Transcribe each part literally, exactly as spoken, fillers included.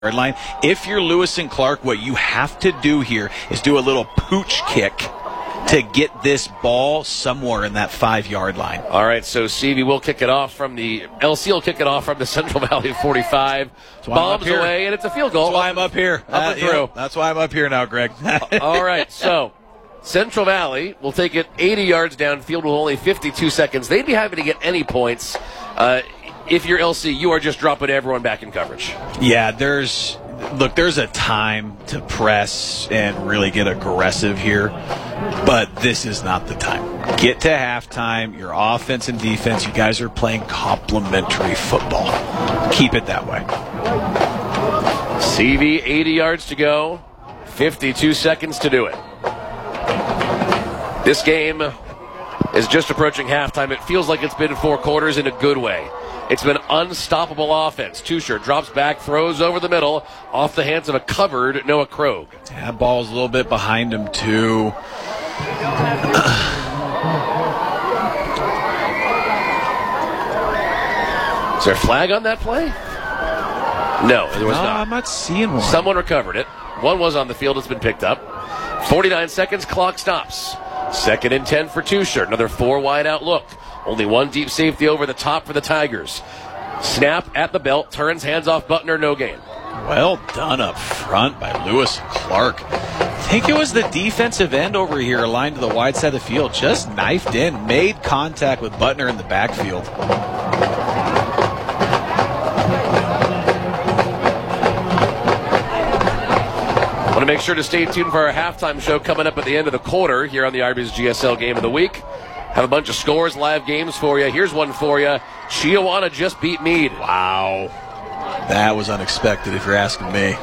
line. If you're Lewis and Clark, what you have to do here is do a little pooch kick to get this ball somewhere in that five-yard line. All right, so Stevie will kick it off from the L C will kick it off from the Central Valley forty-five. Bombs away, and it's a field goal. That's why I'm up here. Up uh, and through. Yeah, that's why I'm up here now, Greg. All right, so Central Valley will take it eighty yards downfield with only fifty-two seconds. They'd be happy to get any points. Uh, if you're L C, you are just dropping everyone back in coverage. Yeah, there's look, there's a time to press and really get aggressive here, but this is not the time. Get to halftime. Your offense and defense, you guys are playing complementary football. Keep it that way. C V, eighty yards to go, fifty-two seconds to do it. This game is just approaching halftime. It feels like it's been four quarters in a good way. It's been unstoppable offense. Tusher drops back, throws over the middle, off the hands of a covered Noah Krogh. That ball's a little bit behind him, too. Is there a flag on that play? No, there was no, not. I'm not seeing one. Someone recovered it. One was on the field. It's been picked up. forty-nine seconds, clock stops. Second and ten for Tusher. Another four wide out look. Only one deep safety over the top for the Tigers. Snap at the belt, turns, hands off Butner, no gain. Well done up front by Lewis and Clark. I think it was the defensive end over here aligned to the wide side of the field. Just knifed in, made contact with Butner in the backfield. I want to make sure to stay tuned for our halftime show coming up at the end of the quarter here on the Arby's G S L Game of the Week. Have a bunch of scores, live games for you. Here's one for you. Chiawana just beat Meade. Wow. That was unexpected if you're asking me.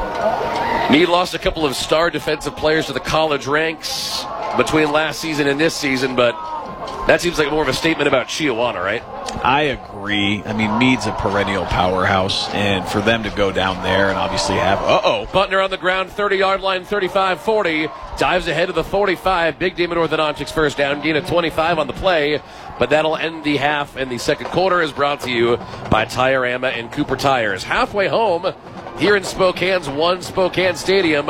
Meade lost a couple of star defensive players to the college ranks between last season and this season, but that seems like more of a statement about Chiawana, right? I agree. I mean, Meade's a perennial powerhouse, and for them to go down there and obviously have, uh-oh. Butner on the ground, thirty-yard line, thirty-five forty. Dives ahead of the forty-five. Big Demon Orthodontics first down. Gain of twenty-five on the play, but that'll end the half, and the second quarter is brought to you by Tire-Ama and Cooper Tires. Halfway home here in Spokane's One Spokane Stadium.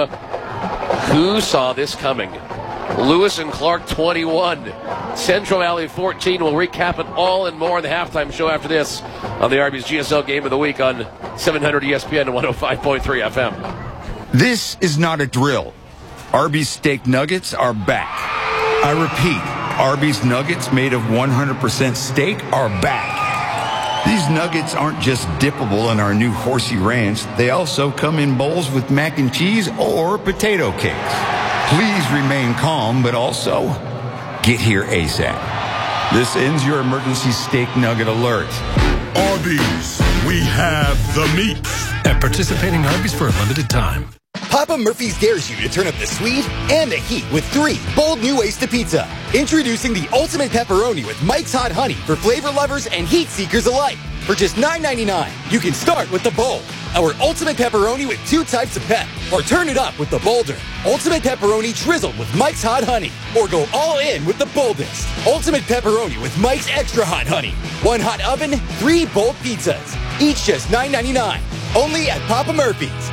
Who saw this coming? Lewis and Clark twenty-one. Central Valley fourteen. We'll recap it all and more in the halftime show after this on the Arby's G S L Game of the Week on seven hundred E S P N and one oh five point three F M. This is not a drill. Arby's steak nuggets are back. I repeat, Arby's nuggets made of one hundred percent steak are back. These nuggets aren't just dippable in our new Horsey Ranch. They also come in bowls with mac and cheese or potato cakes. Please remain calm, but also get here ASAP. This ends your emergency steak nugget alert. Arby's, we have the meat. At participating Arby's for a limited time. Papa Murphy's dares you to turn up the sweet and the heat with three bold new ways to pizza. Introducing the Ultimate Pepperoni with Mike's Hot Honey for flavor lovers and heat seekers alike. For just nine ninety-nine, you can start with the bold, our Ultimate Pepperoni with two types of pep, or turn it up with the bolder Ultimate Pepperoni drizzled with Mike's Hot Honey, or go all in with the boldest Ultimate Pepperoni with Mike's Extra Hot Honey. One hot oven, three bold pizzas, each just nine ninety-nine. Only at Papa Murphy's.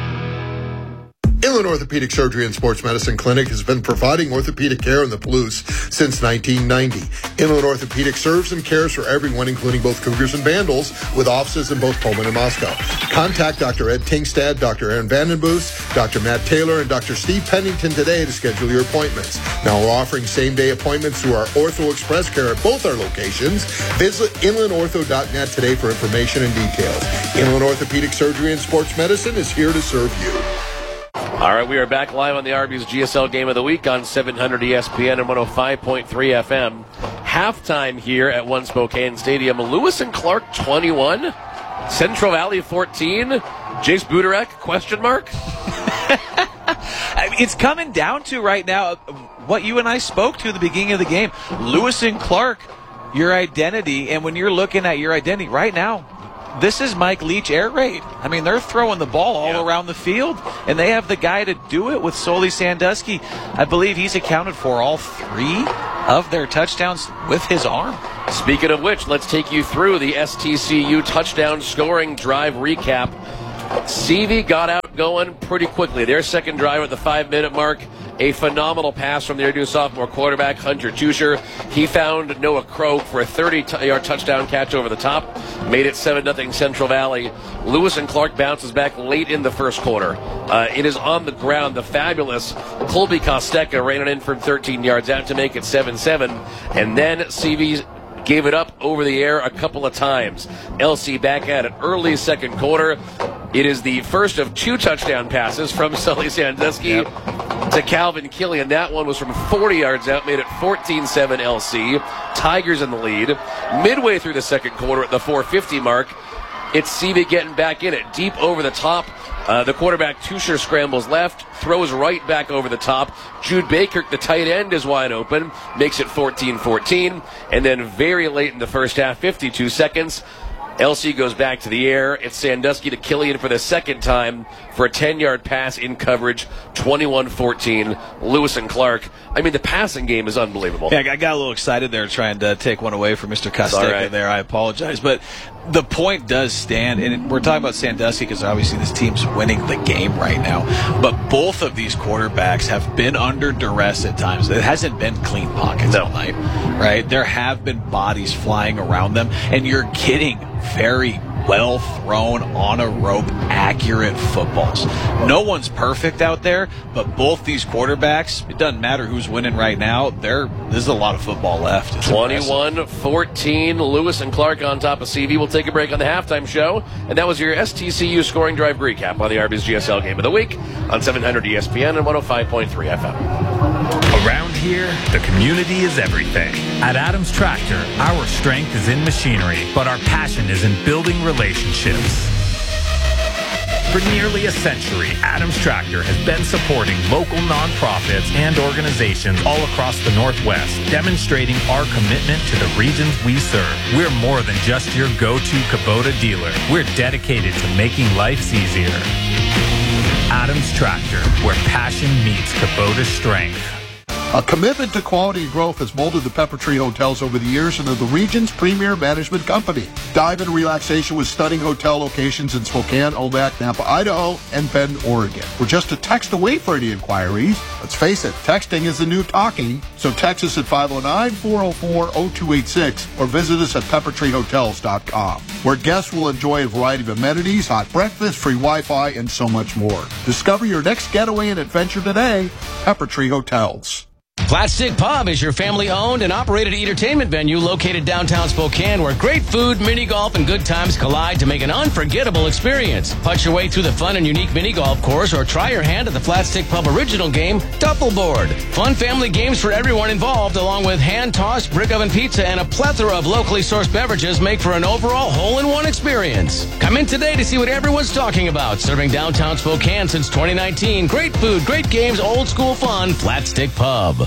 Inland Orthopedic Surgery and Sports Medicine Clinic has been providing orthopedic care in the Palouse since nineteen ninety. Inland Orthopedic serves and cares for everyone, including both Cougars and Vandals, with offices in both Pullman and Moscow. Contact Doctor Ed Tingstad, Doctor Aaron Vandenboos, Doctor Matt Taylor, and Doctor Steve Pennington today to schedule your appointments. Now we're offering same-day appointments through our Ortho Express Care at both our locations. Visit inland ortho dot net today for information and details. Inland Orthopedic Surgery and Sports Medicine is here to serve you. All right, we are back live on the Arby's G S L Game of the Week on seven hundred E S P N and one oh five point three F M. Halftime here at One Spokane Stadium. Lewis and Clark twenty-one, Central Valley fourteen. Jace Buderek, question mark? It's coming down to right now what you and I spoke to at the beginning of the game. Lewis and Clark, your identity, and when you're looking at your identity right now, this is Mike Leach air raid. I mean, they're throwing the ball all yeah. around the field, and they have the guy to do it with Soli Sandusky. I believe he's accounted for all three of their touchdowns with his arm. Speaking of which, let's take you through the S T C U touchdown scoring drive recap C V got out going pretty quickly. Their second drive at the five-minute mark. A phenomenal pass from their new sophomore quarterback, Hunter Tusher. He found Noah Croak for a thirty-yard touchdown catch over the top. Made it seven nothing Central Valley. Lewis and Clark bounces back late in the first quarter. Uh, it is on the ground. The fabulous Colby Costeca ran it in from thirteen yards out to make it seven seven. And then C V gave it up over the air a couple of times. L C back at it early second quarter. It is the first of two touchdown passes from Sully Sandusky yep. to Calvin Killian. That one was from forty yards out, made it fourteen seven L C. Tigers in the lead. Midway through the second quarter at the four fifty mark, it's C V getting back in it. Deep over the top. Uh, the quarterback, Tusher, scrambles left, throws right back over the top. Jude Baker, the tight end, is wide open, makes it fourteen fourteen. And then very late in the first half, fifty-two seconds, L C goes back to the air. It's Sandusky to Killian for the second time for a ten-yard pass in coverage, twenty-one fourteen. Lewis and Clark. I mean, the passing game is unbelievable. Yeah, I got a little excited there trying to take one away from Mister Costeca right. there. I apologize. But the point does stand, and we're talking about Sandusky because obviously this team's winning the game right now. But both of these quarterbacks have been under duress at times. It hasn't been clean pockets no. all night, right? There have been bodies flying around them, and you're getting very well thrown on a rope, accurate footballs. No one's perfect out there, but both these quarterbacks, it doesn't matter who's winning right now. There, there's a lot of football left. It's twenty-one fourteen, Lewis and Clark on top of C V. We'll take a break on the halftime show, and that was your S T C U scoring drive recap on the Arby's G S L Game of the Week on seven hundred E S P N and one oh five point three F M. Around here, the community is everything. At Adams Tractor, our strength is in machinery, but our passion is in building relationships. For nearly a century, Adams Tractor has been supporting local nonprofits and organizations all across the Northwest, demonstrating our commitment to the regions we serve. We're more than just your go-to Kubota dealer. We're dedicated to making life easier. Adams Tractor, where passion meets Kubota strength. A commitment to quality and growth has molded the Pepper Tree Hotels over the years into the region's premier management company. Dive into relaxation with stunning hotel locations in Spokane, Omak, Nampa, Idaho, and Bend, Oregon. We're just a text away for any inquiries. Let's face it, texting is the new talking. So text us at five oh nine, four oh four, oh two eight six or visit us at pepper tree hotels dot com, where guests will enjoy a variety of amenities, hot breakfast, free Wi-Fi, and so much more. Discover your next getaway and adventure today. Pepper Tree Hotels. Flat Stick Pub is your family-owned and operated entertainment venue located downtown Spokane, where great food, mini golf, and good times collide to make an unforgettable experience. Punch your way through the fun and unique mini golf course, or try your hand at the Flat Stick Pub original game, Duffleboard. Fun family games for everyone involved, along with hand-tossed brick oven pizza and a plethora of locally sourced beverages, make for an overall hole-in-one experience. Come in today to see what everyone's talking about. Serving downtown Spokane since twenty nineteen. Great food, great games, old school fun. Flat Stick Pub.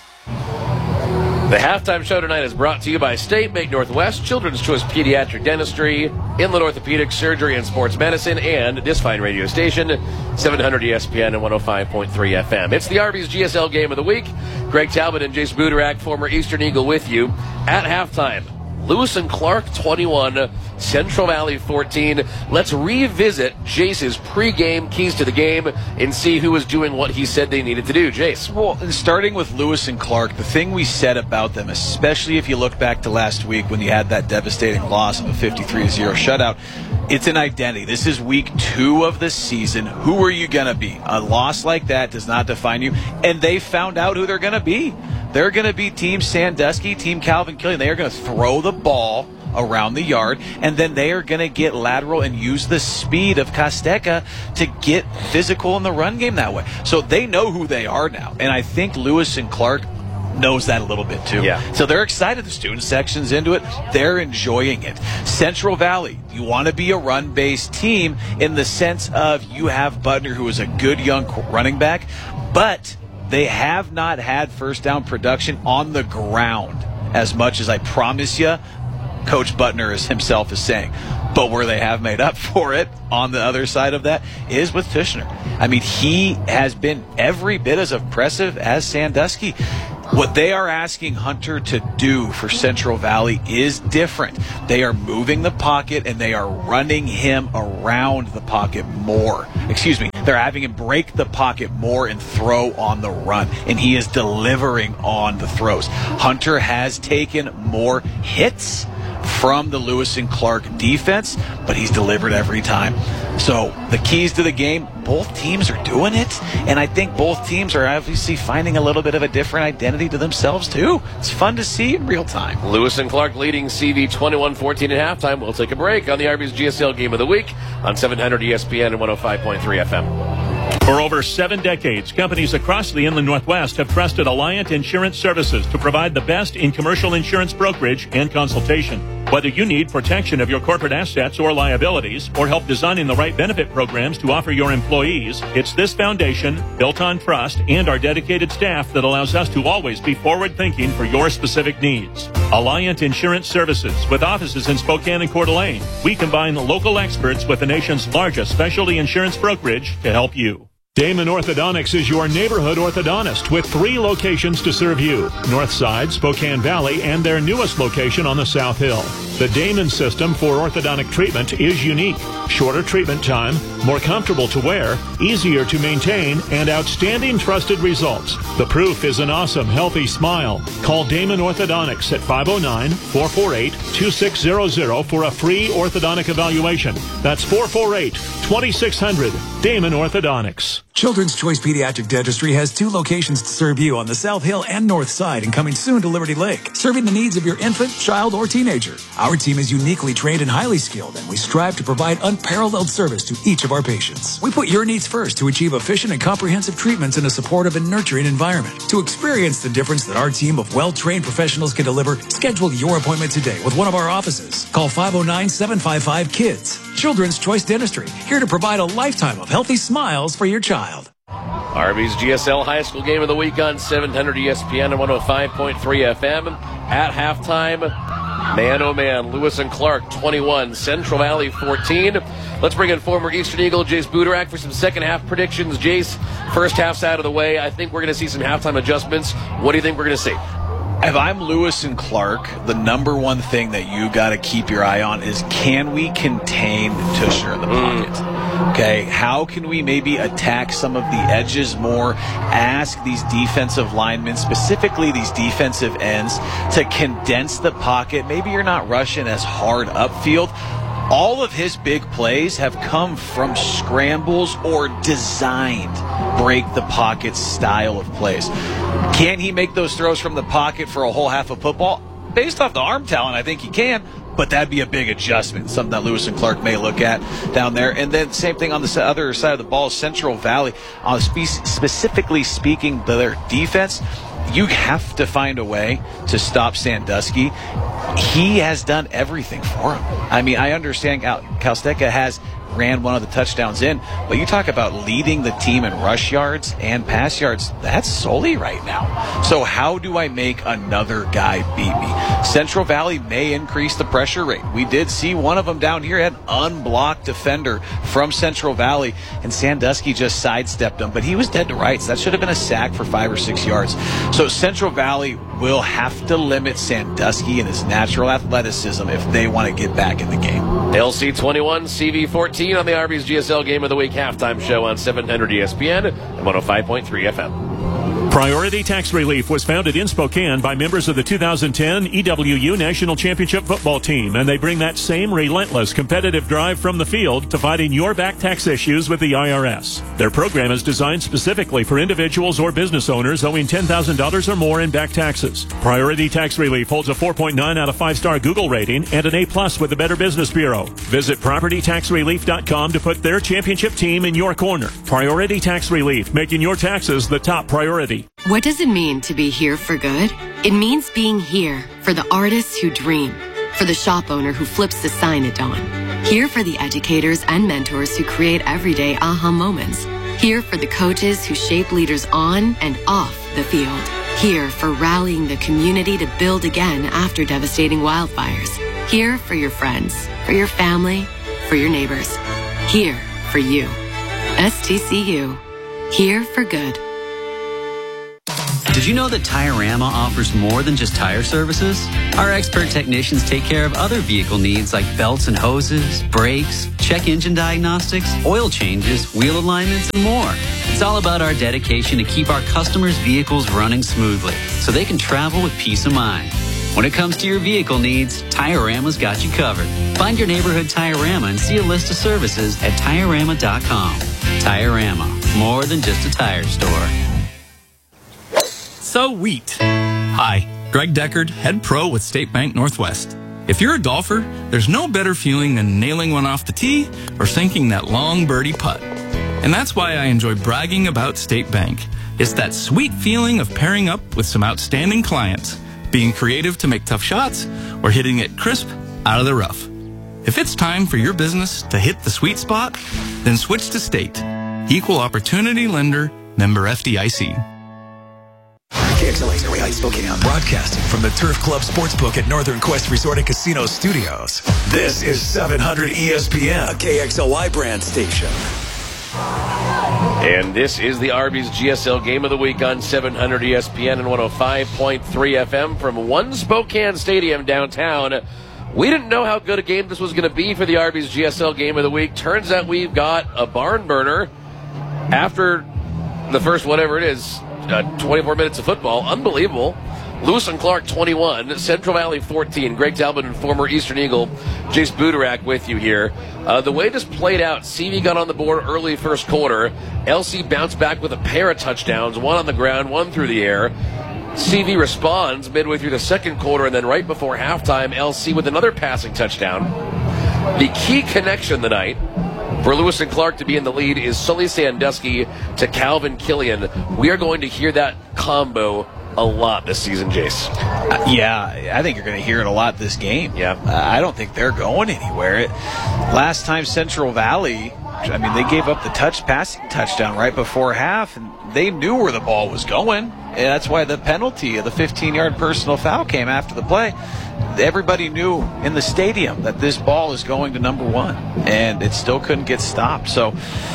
The halftime show tonight is brought to you by State Bank Northwest, Children's Choice Pediatric Dentistry, Inland Orthopedic Surgery and Sports Medicine, and this fine radio station, seven hundred E S P N and one oh five point three F M. It's the Arby's G S L Game of the Week. Greg Talbot and Jace Budarak, former Eastern Eagle, with you at halftime. Lewis and Clark twenty-one, Central Valley fourteen. Let's revisit Jace's pregame keys to the game and see who was doing what he said they needed to do. Jace. Well, starting with Lewis and Clark, the thing we said about them, especially if you look back to last week when you had that devastating loss of a fifty-three to zero shutout, it's an identity. This is week two of the season. Who are you going to be? A loss like that does not define you. And they found out who they're going to be. They're going to be Team Sandusky, Team Calvin Killian. They are going to throw the ball around the yard, and then they are going to get lateral and use the speed of Costeca to get physical in the run game that way. So they know who they are now, and I think Lewis and Clark knows that a little bit too. Yeah. So they're excited. The student section's into it. They're enjoying it. Central Valley, you want to be a run-based team in the sense of you have Butner, who is a good young running back, but they have not had first down production on the ground as much as I promise you Coach Butner is himself is saying. But where they have made up for it on the other side of that is with Tushner. I mean, he has been every bit as impressive as Sandusky. What they are asking Hunter to do for Central Valley is different. They are moving the pocket and they are running him around the pocket more. Excuse me. They're having him break the pocket more and throw on the run. And he is delivering on the throws. Hunter has taken more hits from the Lewis and Clark defense, but he's delivered every time. So the keys to the game, both teams are doing it, and I think both teams are obviously finding a little bit of a different identity to themselves too. It's fun to see in real time. Lewis and Clark leading C V twenty-one fourteen at halftime. We'll take a break on the Arby's G S L Game of the Week on seven hundred E S P N and one oh five point three F M. For over seven decades, companies across the Inland Northwest have trusted Alliant Insurance Services to provide the best in commercial insurance brokerage and consultation. Whether you need protection of your corporate assets or liabilities, or help designing the right benefit programs to offer your employees, it's this foundation, built on trust, and our dedicated staff that allows us to always be forward-thinking for your specific needs. Alliant Insurance Services, with offices in Spokane and Coeur d'Alene. We combine local experts with the nation's largest specialty insurance brokerage to help you. Damon Orthodontics is your neighborhood orthodontist with three locations to serve you. Northside, Spokane Valley, and their newest location on the South Hill. The Damon system for orthodontic treatment is unique. Shorter treatment time, more comfortable to wear, easier to maintain, and outstanding trusted results. The proof is an awesome, healthy smile. Call Damon Orthodontics at five oh nine, four four eight, two six zero zero for a free orthodontic evaluation. That's four four eight, two six zero zero. Damon Orthodontics. Children's Choice Pediatric Dentistry has two locations to serve you on the South Hill and North Side, and coming soon to Liberty Lake, serving the needs of your infant, child, or teenager. Our team is uniquely trained and highly skilled, and we strive to provide unparalleled service to each of our patients. We put your needs first to achieve efficient and comprehensive treatments in a supportive and nurturing environment. To experience the difference that our team of well-trained professionals can deliver, schedule your appointment today with one of our offices. Call five oh nine, seven five five, KIDS. Children's Choice Dentistry, here to provide a lifetime of healthy smiles for your child. Arby's G S L High School Game of the Week on seven hundred E S P N and one oh five point three F M. At halftime, man oh man, Lewis and Clark twenty-one, Central Valley fourteen. Let's bring in former Eastern Eagle Jace Buderak for some second half predictions. Jace, first half's out of the way. I think we're going to see some halftime adjustments. What do you think we're going to see? If I'm Lewis and Clark, the number one thing that you got to keep your eye on is, can we contain Tusher in the pocket? Mm. Okay, how can we maybe attack some of the edges more? Ask these defensive linemen, specifically these defensive ends, to condense the pocket. Maybe you're not rushing as hard upfield. All of his big plays have come from scrambles or designed break the pocket style of plays. Can he make those throws from the pocket for a whole half of football? Based off the arm talent, I think he can, but that'd be a big adjustment, something that Lewis and Clark may look at down there. And then same thing on the other side of the ball, Central Valley, uh, spe- specifically speaking, their defense. You have to find a way to stop Sandusky. He has done everything for him. I mean, I understand Cal- Calsteca has ran one of the touchdowns in, but you talk about leading the team in rush yards and pass yards, that's Sully right now. So how do I make another guy beat me? Central Valley may increase the pressure rate. We did see one of them down here had an unblocked defender from Central Valley, and Sandusky just sidestepped him, but he was dead to rights. That should have been a sack for five or six yards. So Central Valley will have to limit Sandusky and his natural athleticism if they want to get back in the game. L C twenty-one, C V fourteen on the Arby's G S L Game of the Week halftime show on seven hundred E S P N and one oh five point three F M. Priority Tax Relief was founded in Spokane by members of the two thousand ten E W U National Championship football team, and they bring that same relentless competitive drive from the field to fighting your back tax issues with the I R S. Their program is designed specifically for individuals or business owners owing ten thousand dollars or more in back taxes. Priority Tax Relief holds a four point nine out of five star Google rating and an A plus with the Better Business Bureau. Visit property tax relief dot com to put their championship team in your corner. Priority Tax Relief, making your taxes the top priority. What does it mean to be here for good? It means being here for the artists who dream, for the shop owner who flips the sign at dawn, here for the educators and mentors who create everyday aha moments, here for the coaches who shape leaders on and off the field, here for rallying the community to build again after devastating wildfires, here for your friends, for your family, for your neighbors, here for you. S T C U, here for good. Did you know that Tire-Rama offers more than just tire services? Our expert technicians take care of other vehicle needs like belts and hoses, brakes, check engine diagnostics, oil changes, wheel alignments, and more. It's all about our dedication to keep our customers' vehicles running smoothly so they can travel with peace of mind. When it comes to your vehicle needs, Tire-Rama's got you covered. Find your neighborhood Tire-Rama and see a list of services at Tire Rama dot com. Tire-Rama, more than just a tire store. So wheat. Hi, Greg Deckard, head pro with State Bank Northwest. If you're a golfer, there's no better feeling than nailing one off the tee or sinking that long birdie putt. And that's why I enjoy bragging about State Bank. It's that sweet feeling of pairing up with some outstanding clients, being creative to make tough shots, or hitting it crisp out of the rough. If it's time for your business to hit the sweet spot, then switch to State. Equal Opportunity Lender, member F D I C. K X L A's Area Heights, Spokane, broadcasting from the Turf Club Sportsbook at Northern Quest Resort and Casino Studios. This is seven hundred E S P N, a K X L Y brand station. And this is the Arby's G S L Game of the Week on seven hundred E S P N and one oh five point three F M from One Spokane Stadium downtown. We didn't know how good a game this was going to be for the Arby's G S L Game of the Week. Turns out we've got a barn burner after the first whatever it is, uh, twenty-four minutes of football. Unbelievable. Lewis and Clark twenty-one, Central Valley fourteen. Greg Talbot and former Eastern Eagle Jace Budarak with you here. Uh, the way this played out, C V got on the board early first quarter. L C bounced back with a pair of touchdowns, one on the ground, one through the air. C V responds midway through the second quarter, and then right before halftime, L C with another passing touchdown. The key connection tonight for Lewis and Clark to be in the lead is Sully Sandusky to Calvin Killian. We are going to hear that combo a lot this season, Jace. Uh, yeah, I think you're going to hear it a lot this game. Yeah. Uh, I don't think they're going anywhere. It, last time Central Valley, I mean, they gave up the touch passing touchdown right before half, and they knew where the ball was going. And that's why the penalty of the fifteen-yard personal foul came after the play. Everybody knew in the stadium that this ball is going to number one, and it still couldn't get stopped. So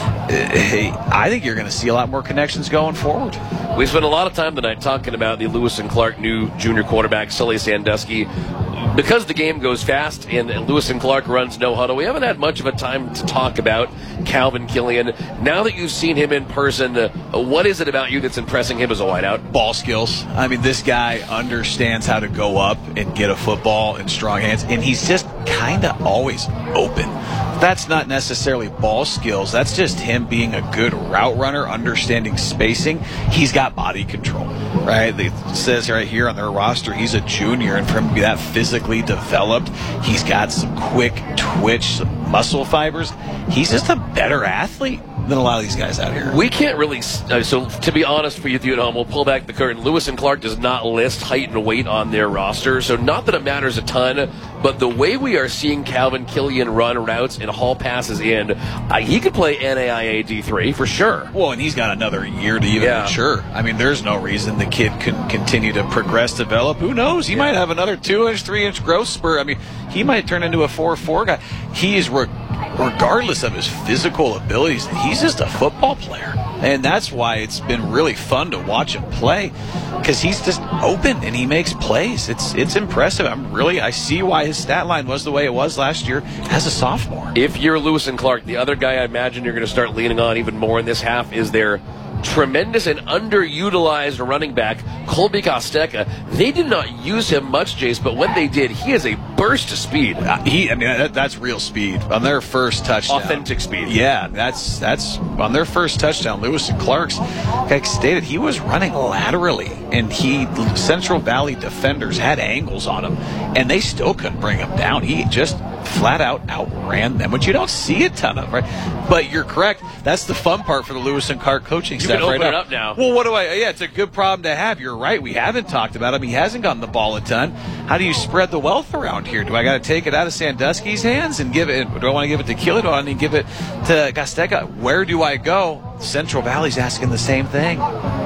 I think you're going to see a lot more connections going forward. We spent a lot of time tonight talking about the Lewis and Clark new junior quarterback, Sully Sandusky. Because the game goes fast and Lewis and Clark runs no huddle, we haven't had much of a time to talk about Calvin Killian. Now that you've seen him in person, uh, what is it about you that's impressing him as a wideout? Ball skills. I mean, this guy understands how to go up and get a football in strong hands, and he's just kind of always open. That's not necessarily ball skills. That's just him being a good route runner, understanding spacing. He's got body control, right? It says right here on their roster he's a junior, and for him to be that physically developed, he's got some quick twitch, some muscle fibers. He's just a better athlete than a lot of these guys out here. We can't really, uh, so to be honest for you, you at home, we'll pull back the curtain. Lewis and Clark does not list height and weight on their roster, so not that it matters a ton, but the way we are seeing Calvin Killian run routes and haul passes in, uh, he could play N A I A D three for sure. Well, and he's got another year to even yeah. mature. I mean, there's no reason the kid can continue to progress, develop. Who knows? He yeah. might have another two-inch, three-inch growth spurt. I mean, he might turn into a four four guy. He is, re- regardless of his physical abilities, he's just a football player. And that's why it's been really fun to watch him play, because he's just open and he makes plays. It's it's impressive. I'm really I see why his stat line was the way it was last year as a sophomore. If you're Lewis and Clark, the other guy I imagine you're going to start leaning on even more in this half is their tremendous and underutilized running back, Colby Costeca. They did not use him much, Jace, but when they did, he has a burst of speed. Uh, he, I mean, that, that's real speed on their first touchdown. Authentic speed. Yeah, that's that's on their first touchdown. Lewis and Clark's, like stated, he was running laterally, and he Central Valley defenders had angles on him, and they still couldn't bring him down. He just flat out outran them, which you don't see a ton of, right? But you're correct. That's the fun part for the Lewis and Clark coaching you staff can open right it now. up now. Well, what do I? Yeah, it's a good problem to have. You're right. We haven't talked about him. He hasn't gotten the ball a ton. How do you spread the wealth around here? Do I got to take it out of Sandusky's hands and give it? Do I want to give it to Killian? Do I want to give it to Costeca? Where do I go? Central Valley's asking the same thing.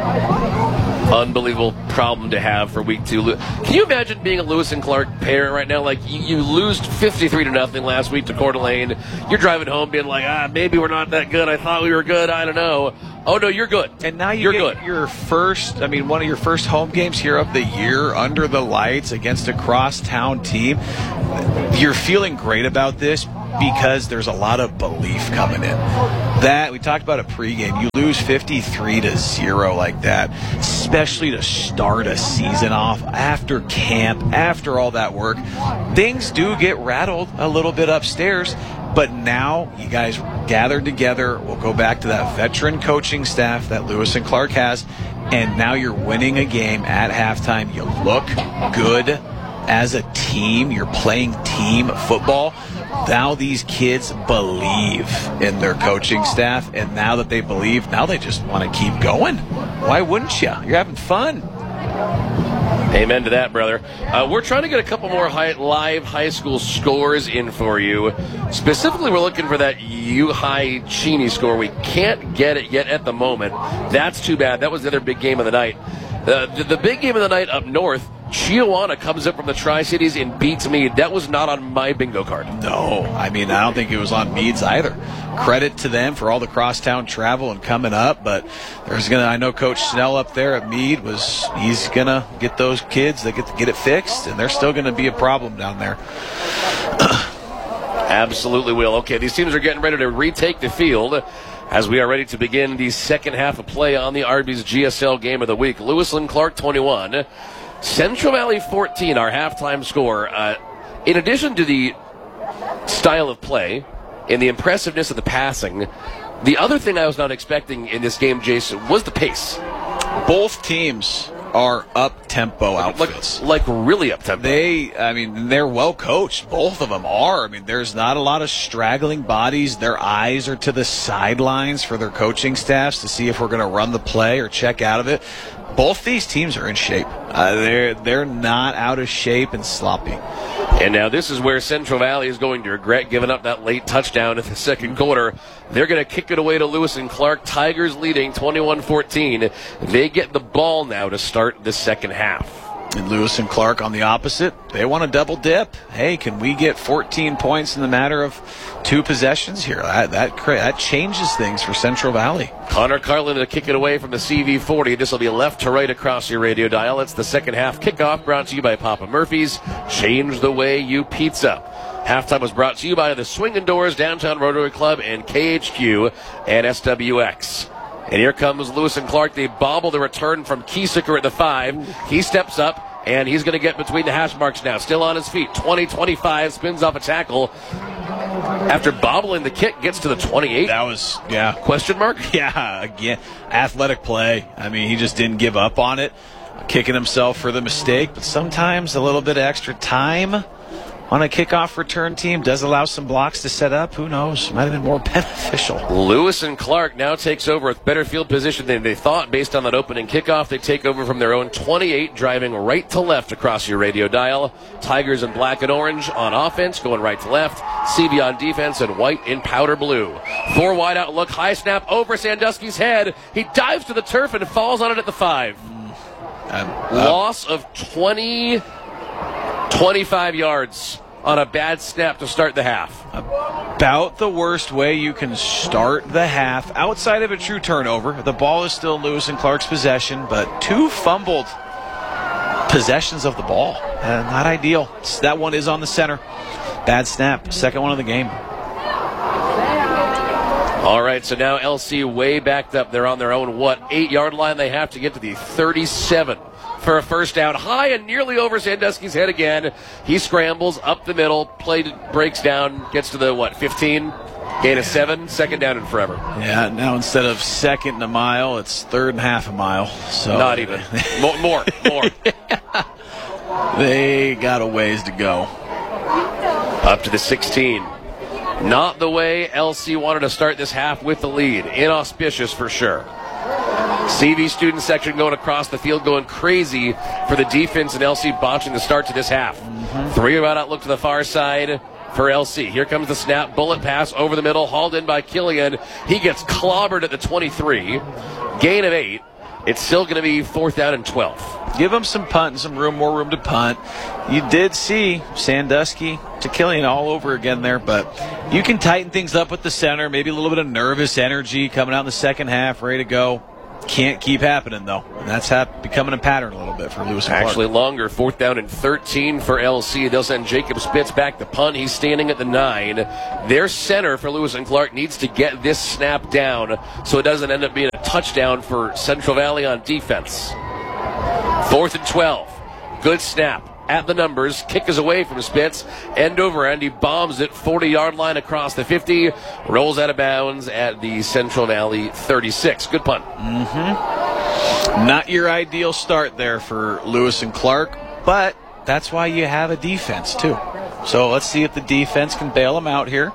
Unbelievable problem to have for week two. Can you imagine being a Lewis and Clark parent right now? Like, you, you lose fifty-three to nothing last week to Coeur d'Alene. You're driving home being like, ah, maybe we're not that good. I thought we were good. I don't know. oh, no, you're good. And now you you're get good. your first, I mean, one of your first home games here of the year under the lights against a crosstown team. You're feeling great about this because there's a lot of belief coming in. That, we talked about it pregame. You lose fifty-three to zero like that, especially to start a season off after camp, after all that work. Things do get rattled a little bit upstairs, but now you guys gathered together. We'll go back to that veteran coaching staff that Lewis and Clark has, and now you're winning a game at halftime. You look good as a team. You're playing team football. Now these kids believe in their coaching staff, and now that they believe, now they just want to keep going. Why wouldn't you? You're having fun. Amen to that, brother. Uh, we're trying to get a couple more high, live high school scores in for you. Specifically, we're looking for that U-High Cheney score. We can't get it yet at the moment. That's too bad. That was the other big game of the night. Uh, the, the big game of the night up north, Chiawana comes up from the Tri-Cities and beats Meade. That was not on my bingo card. No, I mean, I don't think it was on Meade's either. Credit to them for all the crosstown travel and coming up, but there's gonna. I know Coach Snell up there at Meade was. He's gonna get those kids. They get to get it fixed, and they're still gonna be a problem down there. Absolutely will. Okay, these teams are getting ready to retake the field as we are ready to begin the second half of play on the Arby's G S L Game of the Week. Lewis and Clark twenty-one, Central Valley fourteen, our halftime score. Uh, in addition to the style of play and the impressiveness of the passing, the other thing I was not expecting in this game, Jason, was the pace. Both teams are up-tempo outfits. Like, like really up-tempo. They, I mean, they're well-coached. Both of them are. I mean, there's not a lot of straggling bodies. Their eyes are to the sidelines for their coaching staffs to see if we're going to run the play or check out of it. Both these teams are in shape. Uh, they're they're not out of shape and sloppy. And now this is where Central Valley is going to regret giving up that late touchdown in the second quarter. They're going to kick it away to Lewis and Clark. Tigers leading twenty-one fourteen. They get the ball now to start the second half. And Lewis and Clark on the opposite, they want to double dip. Hey, can we get fourteen points in the matter of two possessions here? That that, that changes things for Central Valley. Connor Carlin to kick it away from the C V forty. This will be left to right across your radio dial. It's the second half kickoff brought to you by Papa Murphy's. Change the way you pizza. Halftime was brought to you by the Swingin' Doors, Downtown Rotary Club, and K H Q and S W X. And here comes Lewis and Clark. They bobble the return from Kiesecker at the five. He steps up, and he's going to get between the hash marks now. Still on his feet. twenty twenty-five, spins off a tackle. After bobbling the kick, gets to the twenty-eight. That was, yeah. Question mark? Yeah, again, athletic play. I mean, he just didn't give up on it, kicking himself for the mistake. But sometimes a little bit of extra time on a kickoff return team does allow some blocks to set up. Who knows? Might have been more beneficial. Lewis and Clark now takes over with better field position than they thought based on that opening kickoff. They take over from their own twenty-eight, driving right to left across your radio dial. Tigers in black and orange on offense, going right to left. C V on defense and white in powder blue. Four wide out look, high snap over Sandusky's head. He dives to the turf and falls on it at the five. Uh, Loss of twenty, twenty-five yards on a bad snap to start the half. About the worst way you can start the half, outside of a true turnover. The ball is still Lewis and Clark's possession, but two fumbled possessions of the ball. Uh, not ideal. That one is on the center. Bad snap. Second one of the game. All right, so now L C way backed up. They're on their own, what, eight-yard line. They have to get to the thirty-seven for a first down. High and nearly over Sandusky's head again. He scrambles up the middle. Play breaks down, gets to the, what, fifteen? Gain of seven, second down and forever. Yeah, now instead of second and a mile, it's third and half a mile. So Not even. more, more, more. They got a ways to go. Up to the sixteen. Not the way L C wanted to start this half with the lead. Inauspicious for sure. C V student section going across the field, going crazy for the defense, and L C botching the start to this half. Mm-hmm. Three about out look to the far side for L C. Here comes the snap, bullet pass over the middle, hauled in by Killian. He gets clobbered at the twenty-three. Gain of eight. it's still going to be fourth down and twelve. Give them some punt and some room, more room to punt. You did see Sandusky to Killian all over again there, but you can tighten things up with the center. Maybe a little bit of nervous energy coming out in the second half, ready to go. Can't keep happening, though. And that's hap- becoming a pattern a little bit for Lewis and Clark. Actually longer, fourth down and thirteen for L C. They'll send Jacob Spitz back to punt. He's standing at the nine. Their center for Lewis and Clark needs to get this snap down so it doesn't end up being a touchdown for Central Valley on defense. Fourth and twelve. Good snap. At the numbers, kick is away from Spitz, end over end. He bombs it forty-yard line across the fifty, rolls out of bounds at the Central Valley thirty-six. Good punt. Mm-hmm. Not your ideal start there for Lewis and Clark, but that's why you have a defense too. So let's see if the defense can bail them out here.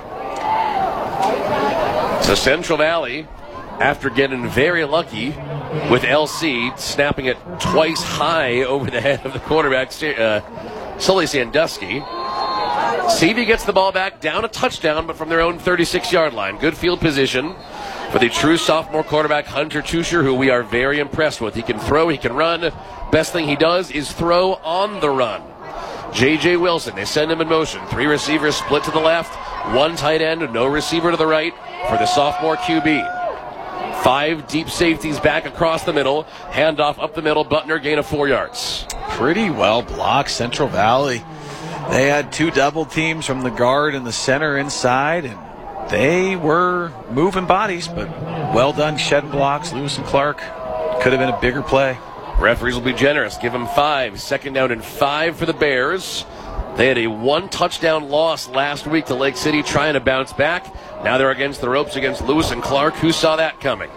So Central Valley, after getting very lucky with L C snapping it twice high over the head of the quarterback, uh, Sully Sandusky. C V gets the ball back, down a touchdown, but from their own thirty-six-yard line. Good field position for the true sophomore quarterback, Hunter Tusher, who we are very impressed with. He can throw, he can run. Best thing he does is throw on the run. J J Wilson, they send him in motion. Three receivers split to the left, one tight end, no receiver to the right for the sophomore Q B. Five deep safeties back across the middle. Handoff up the middle. Butner, gain of four yards. Pretty well blocked, Central Valley. They had two double teams from the guard and the center inside, and they were moving bodies, but well done shedding blocks. Lewis and Clark could have been a bigger play. Referees will be generous. Give them five. Second down and five for the Bears. They had a one-touchdown loss last week to Lake City, trying to bounce back. Now they're against the ropes against Lewis and Clark. Who saw that coming?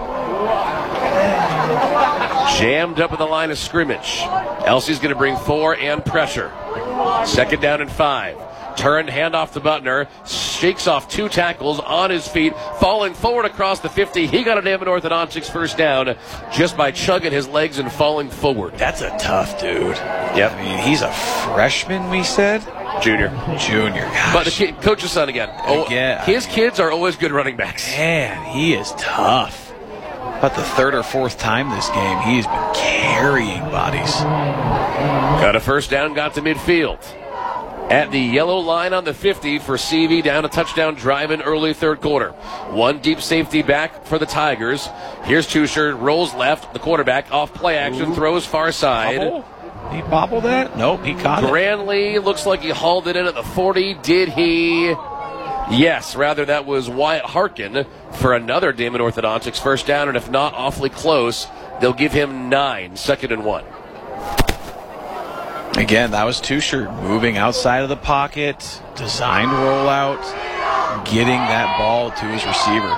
Jammed up at the line of scrimmage. L C's going to bring four and pressure. Second down and five. Turned, handoff to Butner. Shakes off two tackles on his feet. Falling forward across the fifty. He got a David Orthodontics first down just by chugging his legs and falling forward. That's a tough dude. Yep. I mean, he's a freshman, we said? Junior. Junior. Gosh. But the kid, coach's son again. Oh, yeah. His kids are always good running backs. Man, he is tough. About the third or fourth time this game, he's been carrying bodies. Got a first down, got to midfield. At the yellow line on the fifty for C V, down a touchdown drive in early third quarter. One deep safety back for the Tigers. Here's Tusher, rolls left, the quarterback off play action, Ooh. throws far side. Bobble? He bobbled that? Nope, he caught it. Granley looks like he hauled it in at the forty. Did he? Yes, rather that was Wyatt Harkin for another Damon Orthodontics first down, and if not awfully close, they'll give him nine, second and one. Again, that was Tusher moving outside of the pocket, designed rollout, getting that ball to his receiver.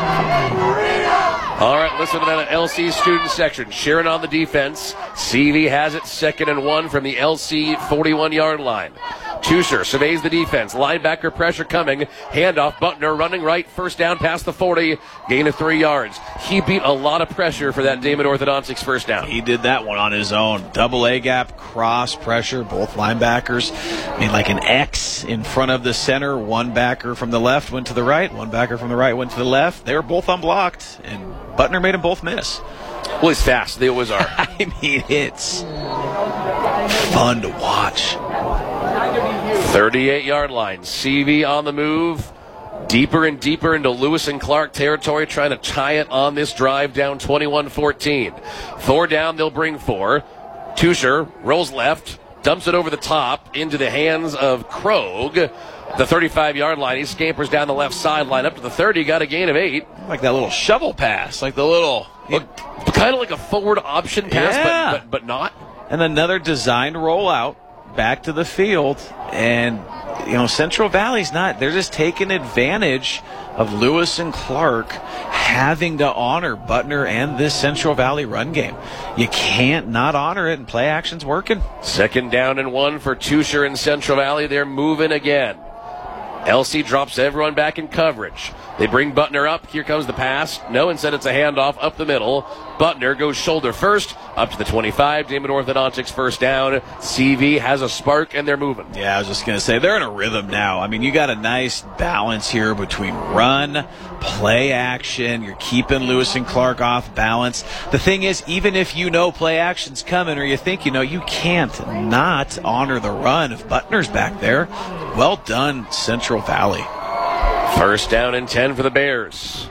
All right, listen to that L C student section. Sharon on the defense. C V has it second and one from the L C forty-one-yard line. Tusher surveys the defense. Linebacker pressure coming. Handoff. Butner running right. First down past the forty. Gain of three yards. He beat a lot of pressure for that Damon Orthodontics first down. He did that one on his own. Double A gap, cross pressure, both linebackers. I mean, like an X in front of the center. One backer from the left went to the right. One backer from the right went to the left. They were both unblocked, and Butner made them both miss. Well, he's fast. They always are. I mean, it's fun to watch. thirty-eight-yard line. C V on the move. Deeper and deeper into Lewis and Clark territory, trying to tie it on this drive down twenty-one fourteen. Four down, they'll bring four. Tusher rolls left, dumps it over the top into the hands of Krogh. The thirty-five-yard line. He scampers down the left sideline up to the thirty. Got a gain of eight. Like that little shovel pass. Like the little... Kind of like a forward option pass, yeah. but, but but not. And another designed rollout back to the field. And, you know, Central Valley's not... They're just taking advantage of Lewis and Clark having to honor Butner and this Central Valley run game. You can't not honor it, and play action's working. Second down and one for Tusher in Central Valley. They're moving again. L C drops everyone back in coverage. They bring Butner up. Here comes the pass. No, instead it's a handoff up the middle. Butner goes shoulder first up to the twenty-five. Damon Orthodontics first down. C V has a spark, and they're moving. Yeah, I was just going to say, they're in a rhythm now. I mean, you got a nice balance here between run, play action. You're keeping Lewis and Clark off balance. The thing is, even if you know play action's coming or you think you know, you can't not honor the run if Butner's back there. Well done, Central Valley. First down and ten for the Bears.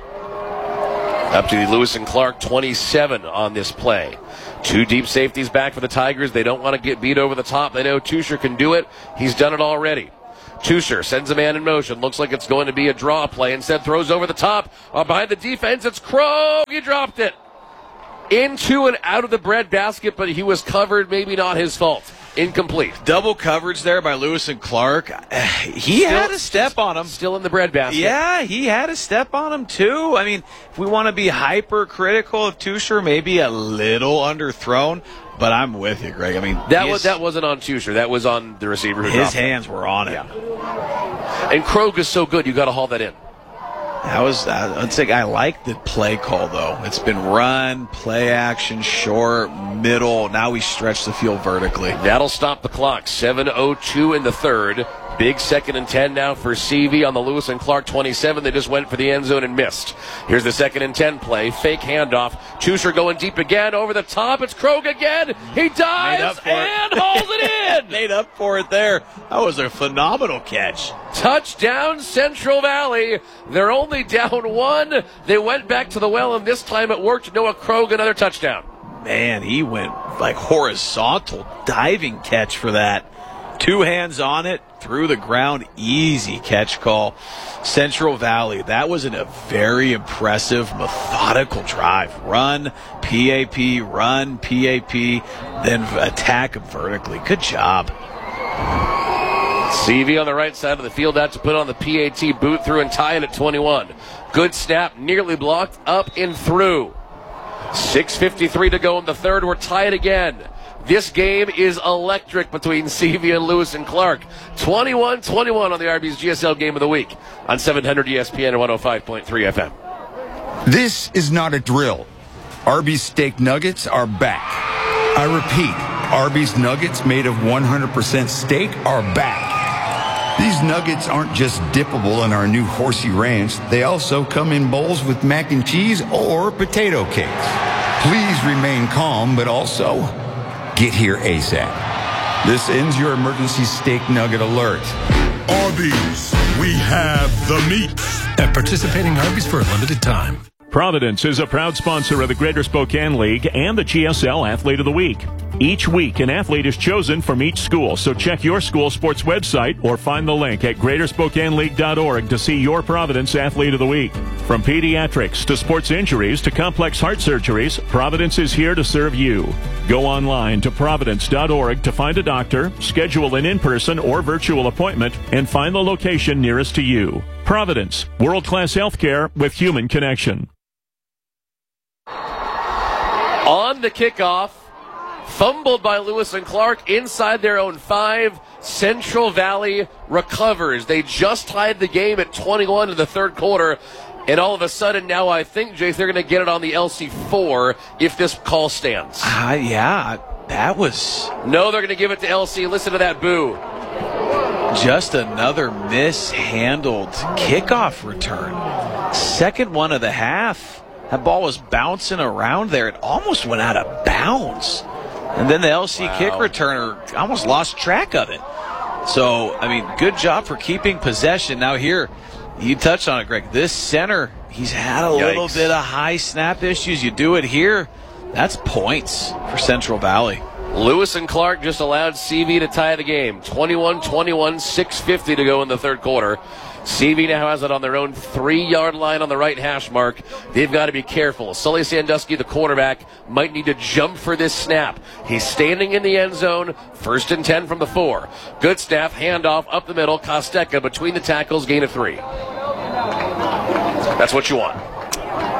Up to the Lewis and Clark twenty-seven on this play. Two deep safeties back for the Tigers. They don't want to get beat over the top. They know Tusher can do it. He's done it already. Tusher sends a man in motion. Looks like it's going to be a draw play. Instead throws over the top. Uh, behind the defense, it's Krogh. He dropped it. Into and out of the bread basket, but he was covered. Maybe not his fault. Incomplete. Double coverage there by Lewis and Clark. He still, had a step on him. Still in the bread basket. Yeah, he had a step on him too. I mean, if we want to be hypercritical of Tusher, maybe a little underthrown, but I'm with you, Greg. I mean, that was that wasn't on Tusher. That was on the receiver. Who his hands were on it. Yeah. And Krogh is so good, you got to haul that in. That was, I'd say, I like the play call, though. It's been run, play action, short, middle. Now we stretch the field vertically. That'll stop the clock. seven oh two in the third. Big second and ten now for C V on the Lewis and Clark twenty-seven. They just went for the end zone and missed. Here's the second and ten play. Fake handoff. Tusher going deep again. Over the top. It's Krogh again. He dives and hauls it in. Made up for it there. That was a phenomenal catch. Touchdown, Central Valley. They're only down one. They went back to the well, and this time it worked. Noah Krogh, another touchdown. Man, he went like horizontal diving catch for that. Two hands on it, through the ground, easy catch call. Central Valley, that was in a very impressive, methodical drive. Run, P A P, run, P A P, then attack vertically. Good job. C V on the right side of the field out to put on the P A T boot through and tie it at twenty-one. Good snap, nearly blocked, up and through. six fifty-three to go in the third. We're tied again. This game is electric between C V and Lewis and Clark. twenty-one twenty-one on the Arby's G S L Game of the Week on seven hundred E S P N and one oh five point three F M. This is not a drill. Arby's steak nuggets are back. I repeat, Arby's nuggets made of one hundred percent steak are back. These nuggets aren't just dippable in our new Horsey Ranch. They also come in bowls with mac and cheese or potato cakes. Please remain calm, but also get here ASAP. This ends your emergency steak nugget alert. Arby's, we have the meat. At participating Arby's for a limited time. Providence is a proud sponsor of the Greater Spokane League and the G S L Athlete of the Week. Each week, an athlete is chosen from each school, so check your school sports website or find the link at greater spokane league dot org to see your Providence Athlete of the Week. From pediatrics to sports injuries to complex heart surgeries, Providence is here to serve you. Go online to providence dot org to find a doctor, schedule an in-person or virtual appointment, and find the location nearest to you. Providence, world-class healthcare with human connection. On the kickoff, fumbled by Lewis and Clark inside their own five. Central Valley recovers. They just tied the game at twenty-one in the third quarter. And all of a sudden now I think, Jace, they're going to get it on the L C four if this call stands. Uh, yeah, that was... No, they're going to give it to L C. Listen to that boo. Just another mishandled kickoff return. Second one of the half. That ball was bouncing around there. It almost went out of bounds. And then the L C wow. kick returner almost lost track of it. So, I mean, good job for keeping possession. Now here, you touched on it, Greg. This center, he's had a Yikes. little bit of high snap issues. You do it here, that's points for Central Valley. Lewis and Clark just allowed C V to tie the game. twenty-one twenty-one, six fifty to go in the third quarter. C V now has it on their own three-yard line on the right hash mark. They've got to be careful. Sully Sandusky, the quarterback, might need to jump for this snap. He's standing in the end zone, first and ten from the four. Good snap, handoff up the middle. Costeca between the tackles, gain of three. That's what you want.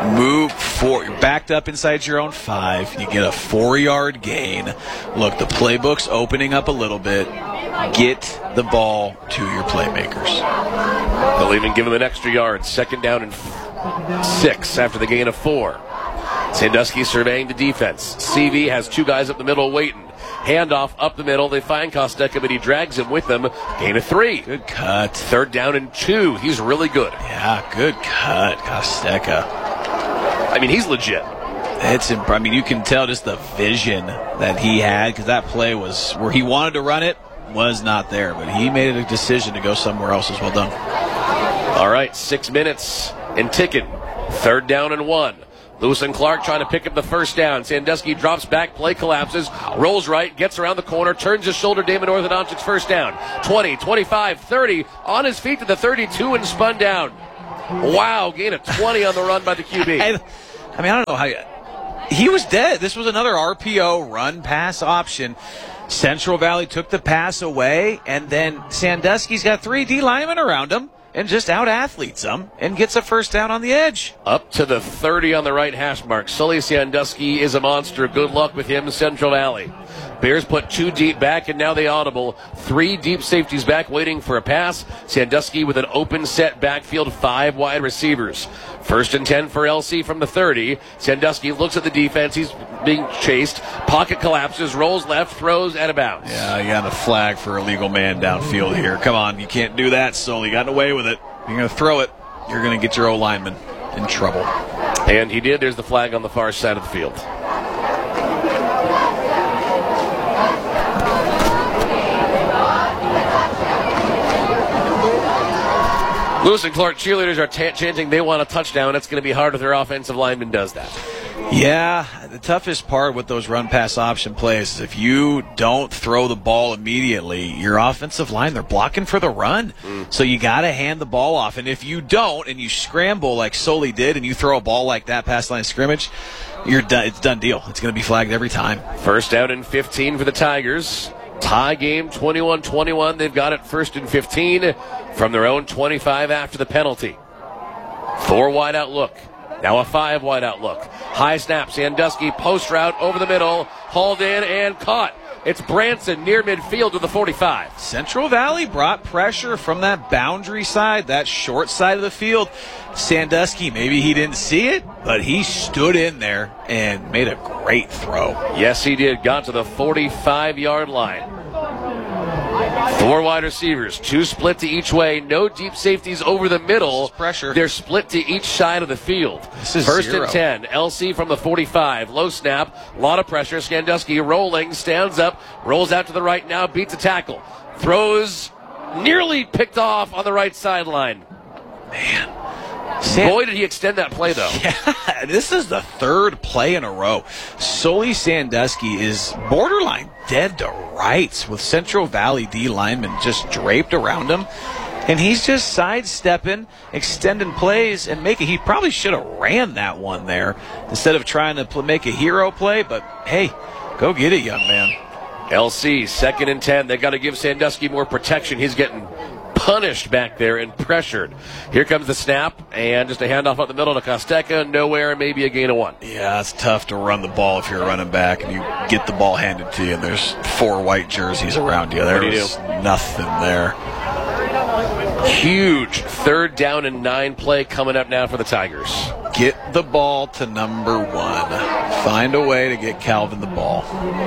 Move four, you're backed up inside your own five. You get a four-yard gain. Look, the playbook's opening up a little bit. Get the ball to your playmakers. They'll even give them an extra yard. Second down and f- six after the gain of four. Sandusky surveying the defense. C V has two guys up the middle waiting. Handoff up the middle. They find Kostecka, but he drags him with them. Gain of three. Good cut. Third down and two. He's really good. Yeah, good cut, Kostecka. I mean, he's legit. It's imp- I mean, you can tell just the vision that he had, because that play was where he wanted to run it, was not there, but he made a decision to go somewhere else. As well done. All right, six minutes and ticking. Third down and one. Lewis and Clark trying to pick up the first down. Sandusky drops back, play collapses, rolls right, gets around the corner, turns his shoulder. Damon Orthodontics first down. twenty, twenty-five, thirty, on his feet to the thirty-two and spun down. Wow, gain of twenty on the run by the Q B. I, I mean, I don't know how you, he was dead. This was another R P O, run pass option. Central Valley took the pass away, and then Sandusky's got three D linemen around him and just out-athletes them and gets a first down on the edge. Up to the thirty on the right hash mark. Sully Sandusky is a monster. Good luck with him, Central Valley. Bears put two deep back, and now they audible. Three deep safeties back waiting for a pass. Sandusky with an open set backfield, five wide receivers. First and ten for L C from the thirty. Sandusky looks at the defense. He's being chased. Pocket collapses, rolls left, throws out of bounds. Yeah, you got a flag for illegal man downfield here. Come on, you can't do that, Sully. Got away with it. You're going to throw it. You're going to get your O-lineman in trouble. And he did. There's the flag on the far side of the field. Lewis and Clark cheerleaders are t- chanting they want a touchdown. It's going to be hard if their offensive lineman does that. Yeah, the toughest part with those run-pass option plays is if you don't throw the ball immediately, your offensive line, they're blocking for the run. Mm. So you got to hand the ball off. And if you don't and you scramble like Sully did and you throw a ball like that past line of scrimmage, you're done. It's a done deal. It's going to be flagged every time. First down and fifteen for the Tigers. Tie game, twenty-one twenty-one. They've got it first and fifteen from their own twenty-five after the penalty. Four wide out look. Now a five wide out look. High snap. Sandusky post route over the middle. Hauled in and caught. It's Branson near midfield to the forty-five. Central Valley brought pressure from that boundary side, that short side of the field. Sandusky, maybe he didn't see it, but he stood in there and made a great throw. Yes, he did. Got to the forty-five-yard line. Four wide receivers, two split to each way, no deep safeties over the middle. Pressure. They're split to each side of the field. This is First zero. and ten. L C from the forty-five. Low snap, a lot of pressure. Sandusky rolling, stands up, rolls out to the right now, beats a tackle. Throws nearly picked off on the right sideline. Man. Sam- Boy, did he extend that play, though. Yeah, this is the third play in a row. Sully Sandusky is borderline dead to rights with Central Valley D linemen just draped around him. And he's just sidestepping, extending plays, and making. He probably should have ran that one there instead of trying to pl- make a hero play. But, hey, go get it, young man. L C, second and ten. They got to give Sandusky more protection. He's getting punished back there and pressured. Here comes the snap, and just a handoff up the middle to Kostecka. Nowhere, maybe a gain of one. Yeah, it's tough to run the ball if you're running back and you get the ball handed to you and there's four white jerseys around you. There What do you was do? nothing there. Huge third down and nine play coming up now for the Tigers. Get the ball to number one. Find a way to get Calvin the ball.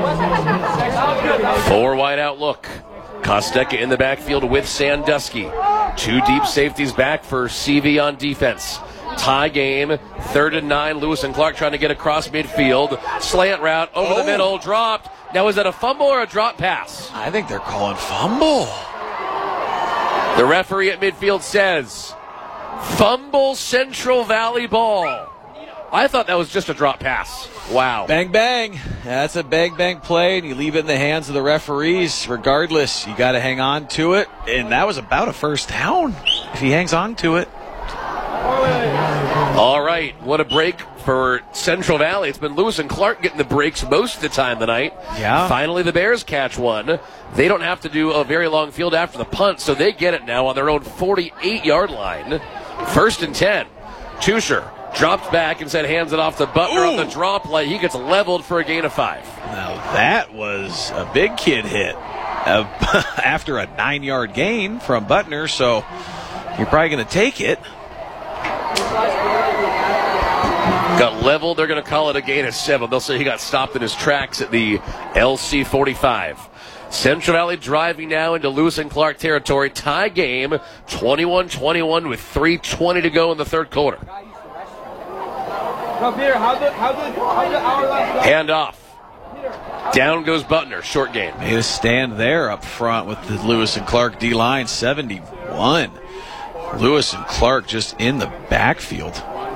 Four wide out look. Kostecka in the backfield with Sandusky. Two deep safeties back for C V on defense. Tie game, third and nine. Lewis and Clark trying to get across midfield. Slant route over Oh. the middle, dropped. Now, is that a fumble or a drop pass? I think they're calling fumble. The referee at midfield says, fumble Central Valley ball. I thought that was just a drop pass. Wow. Bang, bang. That's a bang, bang play, and you leave it in the hands of the referees. Regardless, you got to hang on to it, and that was about a first down if he hangs on to it. All right, what a break for Central Valley. It's been Lewis and Clark getting the breaks most of the time tonight. Yeah. Finally, the Bears catch one. They don't have to do a very long field after the punt, so they get it now on their own forty-eight-yard line. First and ten. Tusher dropped back and said hands it off to Butner Ooh. on the draw play. He gets leveled for a gain of five. Now that was a big kid hit uh, after a nine-yard gain from Butner, so you're probably going to take it. Got leveled. They're going to call it a gain of seven. They'll say he got stopped in his tracks at the L C forty-five. Central Valley driving now into Lewis and Clark territory. Tie game, twenty-one twenty-one with three twenty to go in the third quarter. Hand off. Down goes Butner. Short game. Made a stand there up front with the Lewis and Clark D-line, seventy-one. Lewis and Clark just in the backfield.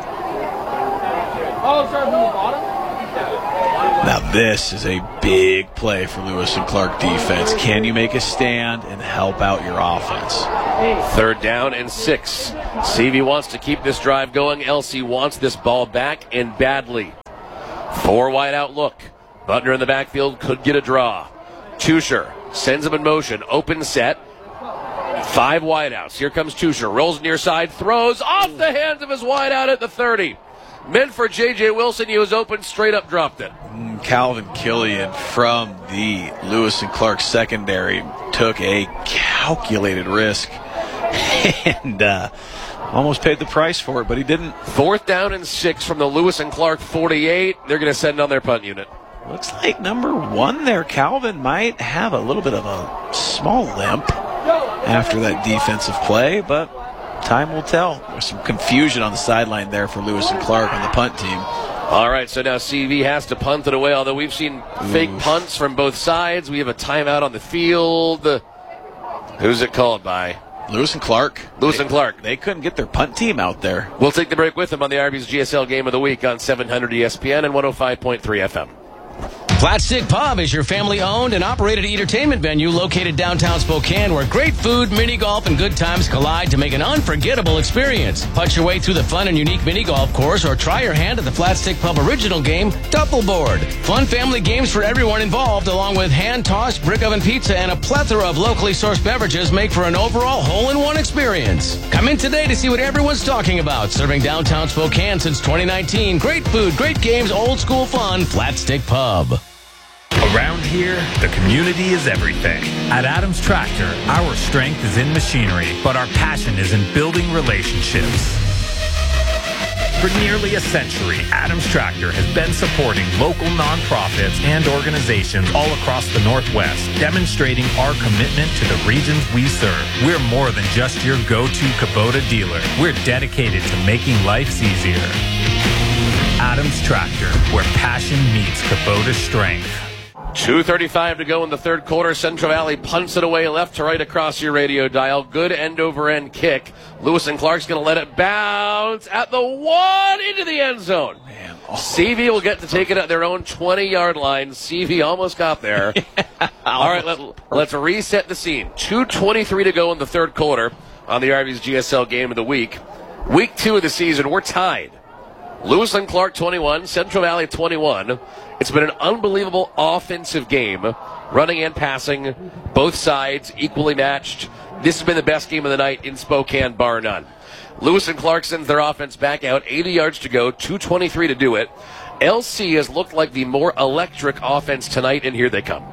Now this is a big play for Lewis and Clark defense. Can you make a stand and help out your offense? Third down and six. C V wants to keep this drive going. L C wants this ball back and badly. Four wide out look. Butner in the backfield could get a draw. Tusher sends him in motion. Open set. Five wideouts. Here comes Tusher. Rolls near side. Throws off the hands of his wideout at the thirty. Meant for J J Wilson. He was open. Straight up dropped it. Calvin Killian from the Lewis and Clark secondary took a calculated risk and uh, almost paid the price for it, but he didn't. Fourth down and six from the Lewis and Clark forty-eight. They're going to send on their punt unit. Looks like number one there, Calvin, might have a little bit of a small limp after that defensive play, but time will tell. There's some confusion on the sideline there for Lewis and Clark on the punt team. All right, so now C V has to punt it away, although we've seen fake Oof. punts from both sides. We have a timeout on the field. Who's it called by? Lewis and Clark. Lewis they, and Clark. They couldn't get their punt team out there. We'll take the break with them on the Arby's G S L Game of the Week on seven hundred E S P N and one oh five point three F M. Flat Stick Pub is your family-owned and operated entertainment venue located downtown Spokane where great food, mini golf, and good times collide to make an unforgettable experience. Punch your way through the fun and unique mini golf course or try your hand at the Flat Stick Pub original game, Double Board. Fun family games for everyone involved, along with hand-tossed brick oven pizza and a plethora of locally sourced beverages make for an overall hole-in-one experience. Come in today to see what everyone's talking about. Serving downtown Spokane since twenty nineteen. Great food, great games, old school fun, Flat Stick Pub. Around here, the community is everything. At Adams Tractor, our strength is in machinery, but our passion is in building relationships. For nearly a century, Adams Tractor has been supporting local nonprofits and organizations all across the Northwest, demonstrating our commitment to the regions we serve. We're more than just your go-to Kubota dealer. We're dedicated to making life easier. Adams Tractor, where passion meets Kubota strength. two thirty-five to go in the third quarter. Central Valley punts it away left to right across your radio dial. Good end-over-end kick. Lewis and Clark's going to let it bounce at the one into the end zone. Man, oh. C V will get to take it at their own twenty-yard line. C V almost got there. yeah, All right, let, let's reset the scene. two twenty-three to go in the third quarter on the Arby's G S L Game of the Week. Week two of the season, we're tied. Lewis and Clark twenty-one, Central Valley twenty-one. It's been an unbelievable offensive game, running and passing, both sides equally matched. This has been the best game of the night in Spokane, bar none. Lewis and Clark sends their offense back out, eighty yards to go, two twenty-three to do it. L C has looked like the more electric offense tonight, and here they come.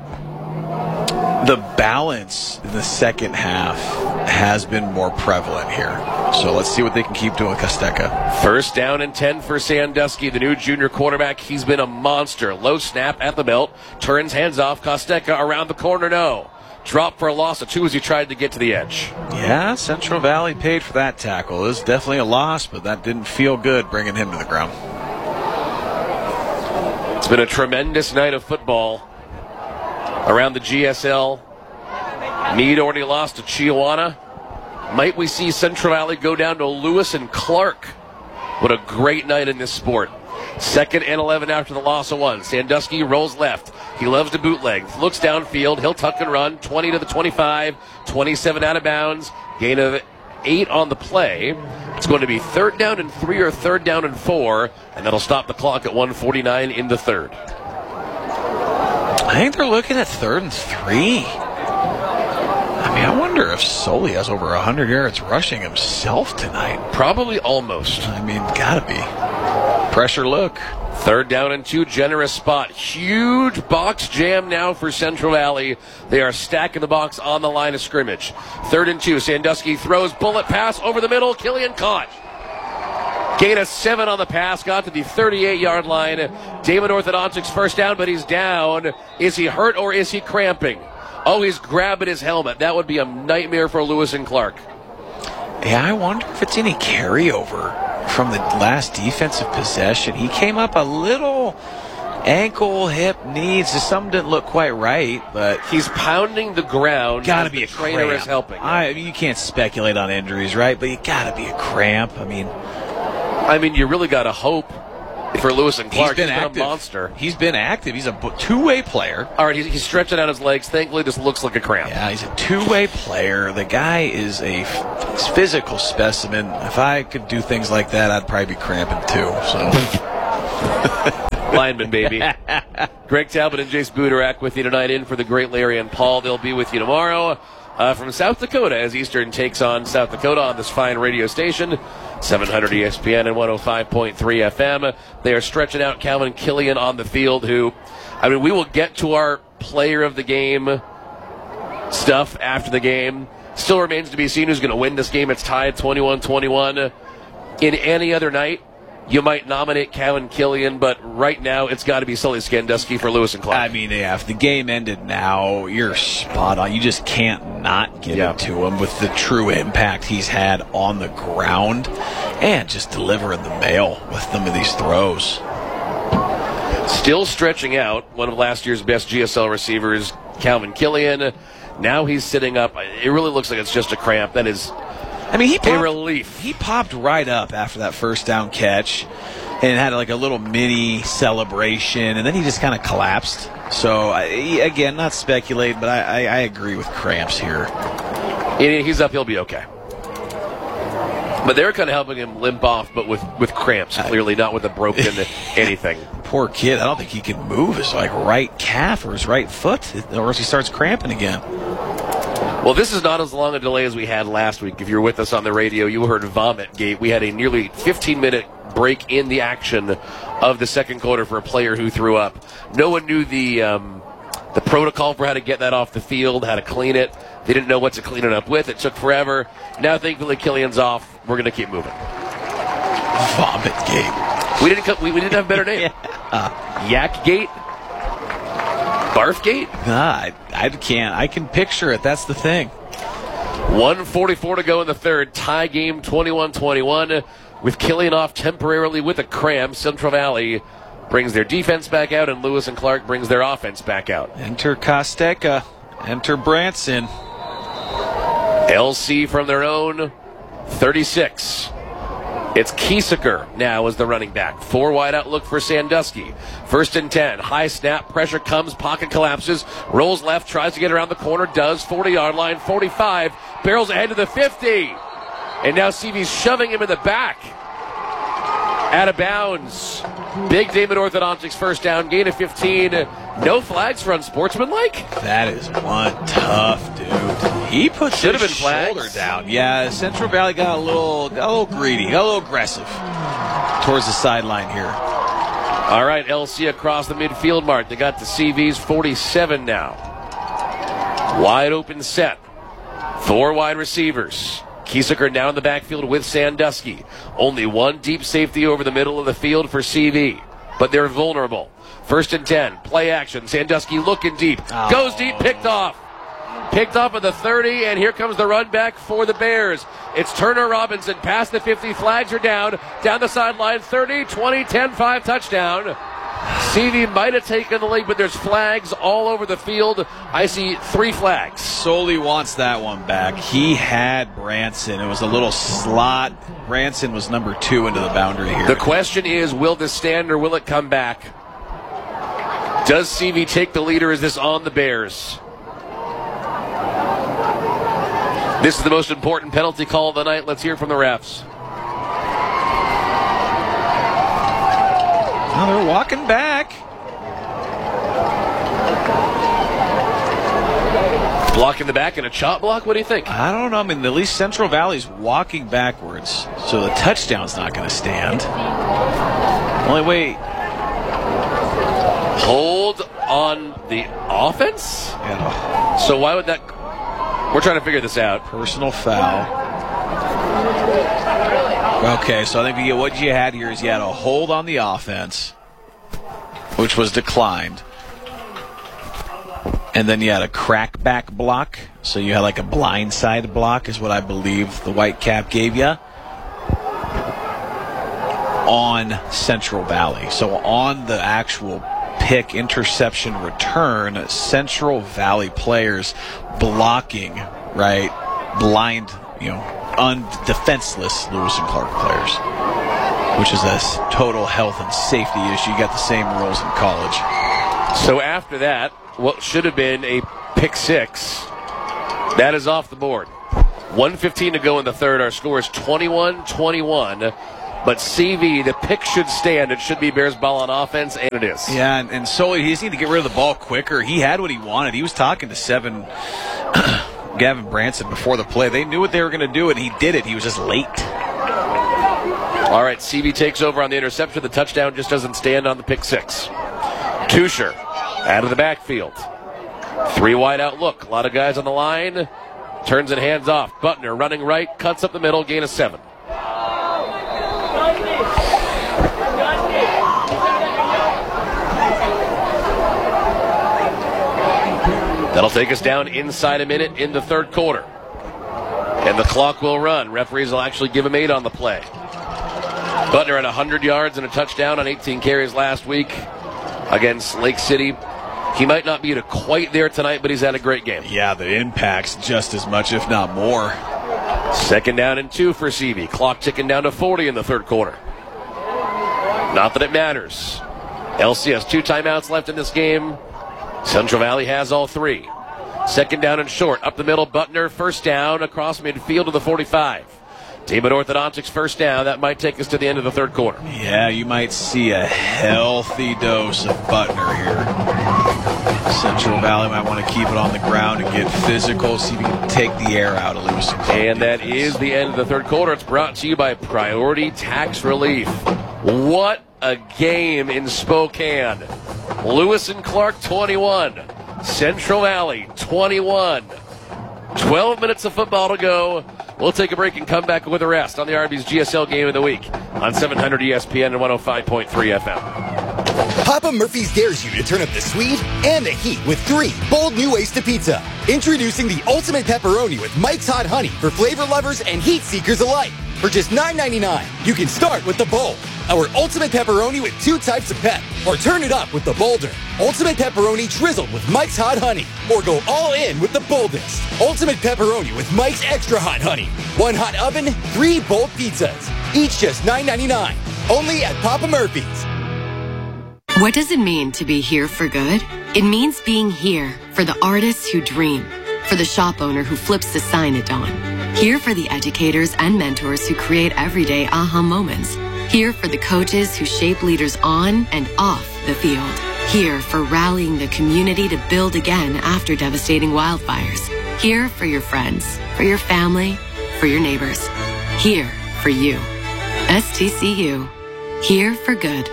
The balance in the second half has been more prevalent here. So let's see what they can keep doing with Costeca. First down and ten for Sandusky, the new junior quarterback. He's been a monster. Low snap at the belt. Turns hands off. Costeca around the corner. No. Drop for a loss of two as he tried to get to the edge. Yeah, Central Valley paid for that tackle. It was definitely a loss, but that didn't feel good bringing him to the ground. It's been a tremendous night of football around the G S L. Meade already lost to Chiawana. Might we see Central Valley go down to Lewis and Clark? What a great night in this sport. Second and eleven after the loss of one. Sandusky rolls left. He loves to bootleg. Looks downfield. He'll tuck and run. twenty to the twenty-five. twenty-seven out of bounds. Gain of eight on the play. It's going to be third down and three or third down and four. And that'll stop the clock at one forty-nine in the third. I think they're looking at third and three. I mean, I wonder if Sully has over one hundred yards rushing himself tonight. Probably almost. I mean, gotta be. Pressure look. Third down and two, generous spot. Huge box jam now for Central Valley. They are stacking the box on the line of scrimmage. Third and two, Sandusky throws, bullet pass over the middle. Killian caught. Gain of seven on the pass, got to the thirty-eight-yard line. Damon Orthodontics first down, but he's down. Is he hurt or is he cramping? Oh, he's grabbing his helmet. That would be a nightmare for Lewis and Clark. Yeah, I wonder if it's any carryover from the last defensive possession. He came up a little ankle, hip, knees. Something didn't look quite right, but he's pounding the ground. Gotta be the a trainer cramp. is helping. I, I mean, you can't speculate on injuries, right? But you gotta be a cramp. I mean, I mean, you really gotta hope for Lewis and Clark. He's been, he's been active. a monster. He's been active. He's a two-way player. All right, he's, he's stretching out his legs. Thankfully, this looks like a cramp. Yeah, he's a two-way player. The guy is a f- physical specimen. If I could do things like that, I'd probably be cramping too. So, lineman, baby. Greg Talbot and Jace Buderak with you tonight in for the great Larry and Paul. They'll be with you tomorrow uh, from South Dakota as Eastern takes on South Dakota on this fine radio station. seven hundred E S P N and one oh five point three F M. They are stretching out Calvin Killian on the field, who, I mean, we will get to our player of the game stuff after the game. Still remains to be seen who's going to win this game. It's tied twenty-one twenty-one. In any other night, you might nominate Calvin Killian, but right now it's got to be Sully Skandusky for Lewis and Clark. I mean, yeah, if the game ended now, you're spot on. You just can't not give yeah. it to him with the true impact he's had on the ground and just delivering the mail with some of these throws. Still stretching out, one of last year's best G S L receivers, Calvin Killian. Now he's sitting up. It really looks like it's just a cramp. That is I mean, he popped, a relief. He popped right up after that first down catch and had like a little mini celebration, and then he just kind of collapsed. So, I, again, not speculating, but I, I, I agree with cramps here. He's up. He'll be okay. But they're kind of helping him limp off, but with, with cramps, clearly, not with a broken anything. Poor kid. I don't think he can move his like right calf or his right foot, or else he starts cramping again. Well, this is not as long a delay as we had last week. If you were with us on the radio, you heard Vomit Gate. We had a nearly fifteen-minute break in the action of the second quarter for a player who threw up. No one knew the um, the protocol for how to get that off the field, how to clean it. They didn't know what to clean it up with. It took forever. Now, thankfully, Killian's off. We're going to keep moving. Vomit Gate. We didn't come, we, we didn't have a better name. yeah. Yak Gate? Barf Gate? Nah, I, I can't. I can picture it. That's the thing. one forty-four to go in the third. Tie game twenty-one twenty-one. With Killian off temporarily with a cramp, Central Valley brings their defense back out, and Lewis and Clark brings their offense back out. Enter Costeca. Enter Branson. L C from their own thirty-six. It's Kieseker now as the running back. Four wide out look for Sandusky. First and ten. High snap. Pressure comes. Pocket collapses. Rolls left. Tries to get around the corner. Does. forty-yard line. forty-five. Barrels ahead to the fifty. And now C V's shoving him in the back. Out of bounds. Big Damon Orthodontics first down. Gain of fifteen. No flags for unsportsmanlike? That is one tough dude. He put Should his have been flags. shoulder down. Yeah, Central Valley got a little, got a little greedy, got a little aggressive towards the sideline here. All right, L C across the midfield mark. They got to C V's forty-seven now. Wide open set. Four wide receivers. Kieseker now in the backfield with Sandusky. Only one deep safety over the middle of the field for C V, but they're vulnerable. First and ten. Play action. Sandusky looking deep. Oh. Goes deep. Picked off. Picked off at the thirty, and here comes the run back for the Bears. It's Turner Robinson past the fifty. Flags are down. Down the sideline. thirty, twenty, ten, five. Touchdown. C V might have taken the lead, but there's flags all over the field. I see three flags. Solely wants that one back. He had Branson. It was a little slot. Branson was number two into the boundary here. The question is, will this stand or will it come back? Does C V take the lead, or is this on the Bears? This is the most important penalty call of the night. Let's hear from the refs. Now they're walking back. Block in the back and a chop block? What do you think? I don't know. I mean, at least Central Valley's walking backwards, so the touchdown's not going to stand. Only way. Hold on the offense? Yeah. So why would that... We're trying to figure this out. Personal foul. Okay, so I think you, what you had here is you had a hold on the offense, which was declined. And then you had a crackback block. So you had like a blindside block is what I believe the white cap gave you on Central Valley. So on the actual pick, interception, return, Central Valley players blocking, right, blind, you know, undefenseless Lewis and Clark players, which is a total health and safety issue. You got the same rules in college. So after that, what should have been a pick six, that is off the board. one fifteen to go in the third. Our score is twenty-one twenty-one. But C V, the pick should stand. It should be Bears ball on offense, and it is. Yeah, and, and Sully, he just need to get rid of the ball quicker. He had what he wanted. He was talking to seven Gavin Branson before the play. They knew what they were going to do, and he did it. He was just late. All right, C V takes over on the interception. The touchdown just doesn't stand on the pick six. Tusher out of the backfield. Three wide out look. A lot of guys on the line. Turns and hands off. Butner running right, cuts up the middle, gain of seven. That'll take us down inside a minute in the third quarter. And the clock will run. Referees will actually give him eight on the play. Butner at one hundred yards and a touchdown on eighteen carries last week against Lake City. He might not be quite there tonight, but he's had a great game. Yeah, the impact's just as much, if not more. Second down and two for C V. Clock ticking down to forty in the third quarter. Not that it matters. L C has two timeouts left in this game. Central Valley has all three. Second down and short. Up the middle, Butner. First down across midfield to the forty-five. Damon Orthodontics first down. That might take us to the end of the third quarter. Yeah, you might see a healthy dose of Butner here. Central Valley might want to keep it on the ground and get physical, see if you can take the air out of Lewis and Clark. And that is the end of the third quarter. It's brought to you by Priority Tax Relief. What a game in Spokane. Lewis and Clark twenty-one. Central Valley twenty-one. twelve minutes of football to go. We'll take a break and come back with the rest on the Arby's G S L Game of the Week on seven hundred E S P N and one oh five point three F M. Papa Murphy's dares you to turn up the sweet and the heat with three bold new ways to pizza. Introducing the Ultimate Pepperoni with Mike's Hot Honey for flavor lovers and heat seekers alike. For just nine ninety-nine, you can start with the bold, our Ultimate Pepperoni with two types of pep, or turn it up with the bolder, Ultimate Pepperoni drizzled with Mike's Hot Honey, or go all in with the boldest, Ultimate Pepperoni with Mike's Extra Hot Honey. One hot oven, three bold pizzas, each just nine ninety-nine, only at Papa Murphy's. What does it mean to be here for good? It means being here for the artists who dream, for the shop owner who flips the sign at dawn, here for the educators and mentors who create everyday aha moments, here for the coaches who shape leaders on and off the field, here for rallying the community to build again after devastating wildfires, here for your friends, for your family, for your neighbors, here for you. S T C U, here for good.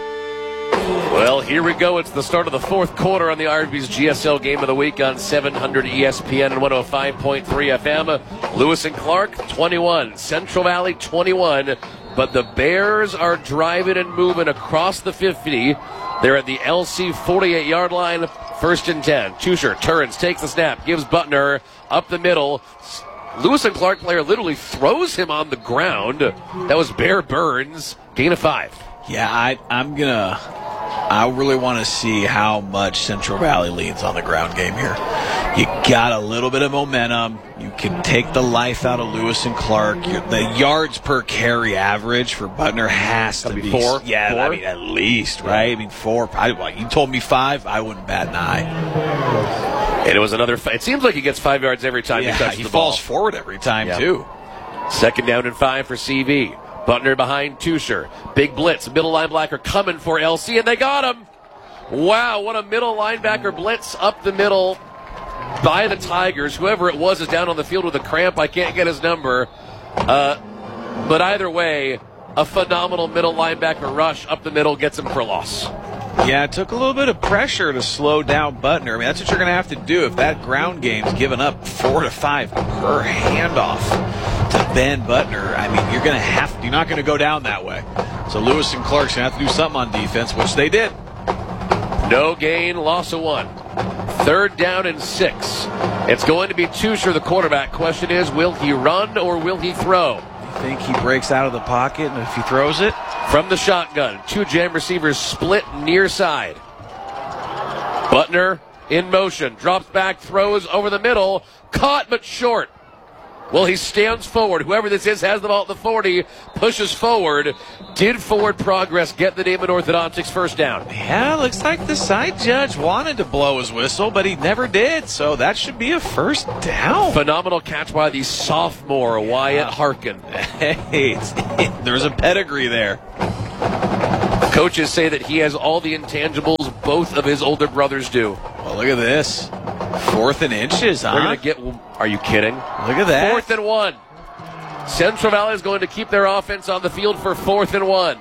Well, here we go. It's the start of the fourth quarter on the Arby's G S L Game of the Week on seven hundred E S P N and one oh five point three F M. Lewis and Clark, twenty-one. Central Valley, twenty-one. But the Bears are driving and moving across the fifty. They're at the L C forty-eight-yard line, first and ten. Tusher turns, takes the snap, gives Butner up the middle. Lewis and Clark player literally throws him on the ground. That was Bear Burns. Gain of five. Yeah, I, I'm going to... I really want to see how much Central Valley leans on the ground game here. You got a little bit of momentum. You can take the life out of Lewis and Clark. The yards per carry average for Butner has to be, be four. Yeah, four? I mean at least, right? I mean four. I, you told me five, I wouldn't bat an eye. And it was another. It seems like he gets five yards every time yeah, he touches he the falls ball. forward every time yeah. too. Second down and five for C V. Butner behind Tusher. Big blitz. Middle linebacker coming for L C, and they got him. Wow, what a middle linebacker blitz up the middle. by the Tigers. Whoever it was is down on the field with a cramp. I can't get his number. Uh, but either way, a phenomenal middle linebacker rush up the middle gets him for a loss. Yeah, it took a little bit of pressure to slow down Butner. I mean, that's what you're going to have to do if that ground game's given up four to five per handoff to Ben Butner. I mean, you're going to have to, you're not going to go down that way. So Lewis and Clark's going to have to do something on defense, which they did. No gain, loss of one. Third down and six. It's going to be Tusher, the quarterback. Question is, will he run or will he throw? You think he breaks out of the pocket and if he throws it? From the shotgun, two jam receivers split near side. Butner in motion, drops back, throws over the middle, caught but short. Well, he stands forward. Whoever this is has the ball at the forty, pushes forward. Did forward progress get the Damon Orthodontics first down? Yeah, looks like the side judge wanted to blow his whistle, but he never did, so that should be a first down. Phenomenal catch by the sophomore, Wyatt Harkin. Hey, there's a pedigree there. Coaches say that he has all the intangibles both of his older brothers do. Well, look at this. Fourth and inches, huh? They're going to get, are you kidding? Look at that. Fourth and one. Central Valley is going to keep their offense on the field for fourth and one.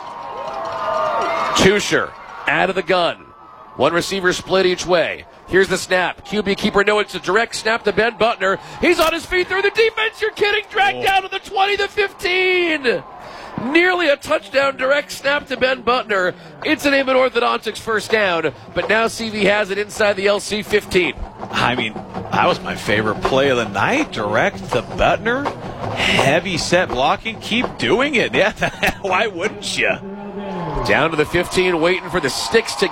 Tusher out of the gun. One receiver split each way. Here's the snap. Q B keeper, no, it's a direct snap to Ben Butner. He's on his feet through the defense. You're kidding. Dragged oh. down to the twenty, the fifteen. Nearly a touchdown direct snap to Ben Butner. It's an Damon Orthodontics first down, but now C V has it inside the L C fifteen. I mean, that was my favorite play of the night. Direct to Butner. Heavy set blocking. Keep doing it. Yeah, why wouldn't you? Down to the fifteen, waiting for the sticks to